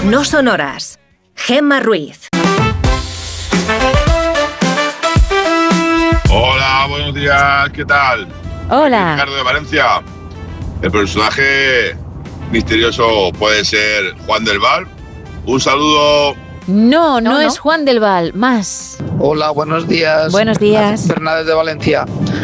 No sonoras. Gemma Ruiz. Hola, buenos días, ¿qué tal? Hola. Ricardo de Valencia. El personaje misterioso puede ser Juan del Val. Un saludo. No es Juan del Val, más. Hola, buenos días. Buenos días. Fernández de Valencia.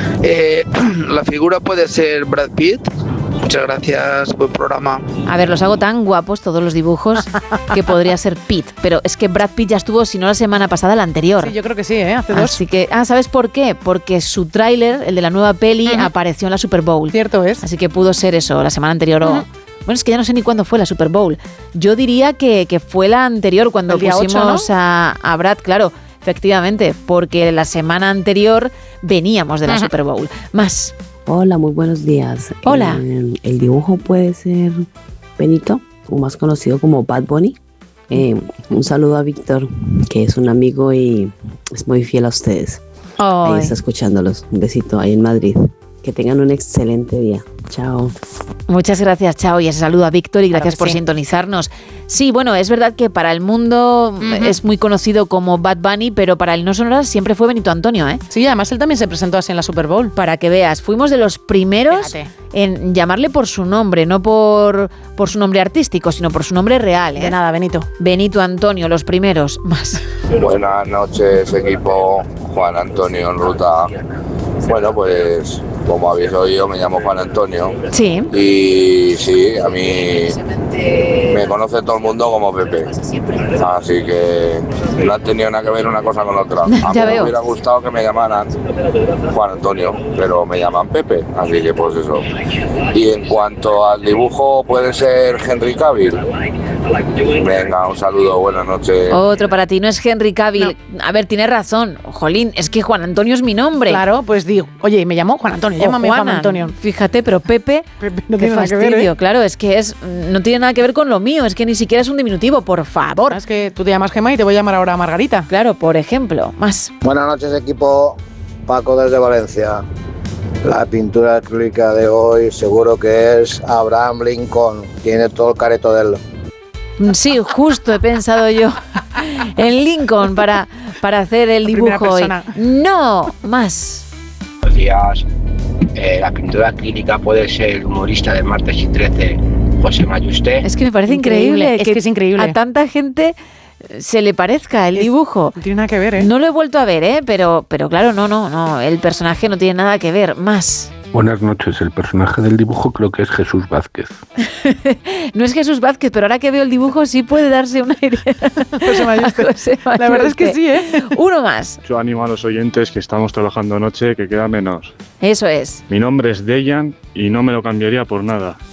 La figura puede ser Brad Pitt. Muchas gracias, buen programa. A ver, los hago tan guapos todos los dibujos que podría ser Pitt, pero es que Brad Pitt ya estuvo, si no la semana pasada, la anterior. Sí, yo creo que sí, hace 2. Así que, ¿sabes por qué? Porque su tráiler, el de la nueva peli, apareció en la Super Bowl. Cierto es. Así que pudo ser eso, la semana anterior o... Bueno, es que ya no sé ni cuándo fue la Super Bowl. Yo diría que fue la anterior, cuando el día pusimos 8, ¿no? a Brad, claro, efectivamente, porque la semana anterior veníamos de la Super Bowl. Más. Hola, muy buenos días. Hola. El dibujo puede ser Benito, o más conocido como Bad Bunny. Un saludo a Víctor, que es un amigo y es muy fiel a ustedes. Ahí está escuchándolos. Un besito ahí en Madrid. Que tengan un excelente día. Chao. Muchas gracias, chao, y ese saludo a Víctor y gracias por sintonizarnos. Sí, bueno, es verdad que para el mundo es muy conocido como Bad Bunny, pero para el No Sonoras siempre fue Benito Antonio, ¿eh? Sí, además él también se presentó así en la Super Bowl. Para que veas, fuimos de los primeros en llamarle por su nombre, no por su nombre artístico, sino por su nombre real, ¿eh? De nada, Benito. Benito Antonio, los primeros, más. Buenas noches, equipo. Juan Antonio en ruta. Bueno, pues como habéis oído, me llamo Juan Antonio. Sí. Y sí, a mí me conoce todo el mundo como Pepe. Así que no ha tenido nada que ver una cosa con otra. A mí me hubiera gustado que me llamaran Juan Antonio, pero me llaman Pepe. Así que pues eso. Y en cuanto al dibujo, puede ser Henry Cavill. Venga, un saludo, buenas noches. Otro para ti, no es Henry Cavill. No. A ver, tienes razón. Jolín, es que Juan Antonio es mi nombre. Claro, pues digo, oye, me llamo Juan Antonio, llámame Juan Antonio. Fíjate, pero Pepe no tiene nada que ver, ¿eh? Claro, es que no tiene nada que ver con lo mío, es que ni siquiera es un diminutivo, por favor. Es que tú te llamas Gemma y te voy a llamar ahora Margarita. Claro, por ejemplo, más. Buenas noches, equipo. Paco desde Valencia. La pintura acrílica de hoy seguro que es Abraham Lincoln. Tiene todo el careto de él. Sí, justo he pensado yo en Lincoln para hacer el dibujo hoy. No, más. Buenos días. La pintura clínica puede ser el humorista de Martes y 13, José Mayusté. Es que me parece increíble. Es que es increíble. A tanta gente se le parezca el dibujo. No tiene nada que ver, ¿eh? No lo he vuelto a ver, pero claro, no. El personaje no tiene nada que ver. Más. Buenas noches, el personaje del dibujo creo que es Jesús Vázquez. No es Jesús Vázquez, pero ahora que veo el dibujo sí puede darse una idea. José Mayusté. La verdad es que sí, ¿eh? Uno más. Yo animo a los oyentes que estamos trabajando noche, que queda menos. Eso es. Mi nombre es Dejan y no me lo cambiaría por nada.